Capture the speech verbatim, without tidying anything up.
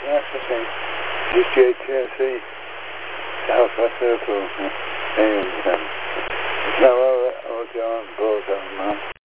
that's the thing. This J T S E, Southwest Circle, and um, there's no other audio on board on that.